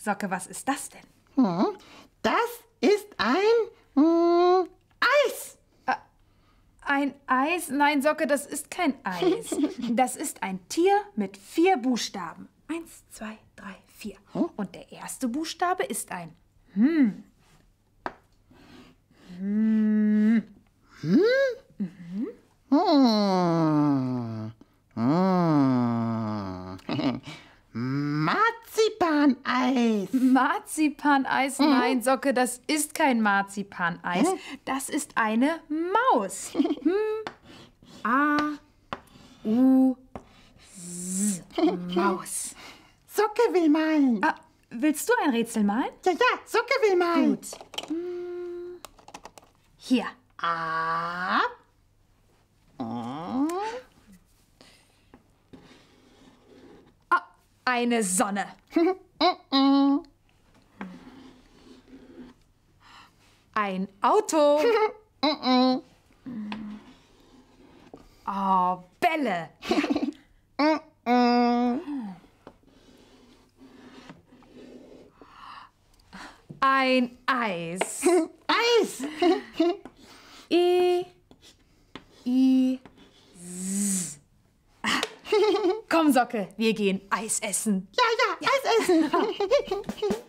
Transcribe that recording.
Socke, was ist das denn? Das ist ein Eis. Ein Eis? Nein, Socke, das ist kein Eis. Das ist ein Tier mit 4 Buchstaben. 1, 2, 3, 4. Und der erste Buchstabe ist ein Marzipaneis. Marzipaneis? Nein, Socke, das ist kein Marzipaneis. Das ist eine Maus. A-U-S. Maus. Socke will malen. Willst du ein Rätsel malen? Ja, Socke will malen. Gut. Hier. A. Eine Sonne. Ein Auto. Oh, Bälle. Ein Eis. Eis. I-S. Komm, Socke, wir gehen Eis essen. Ja, Eis essen.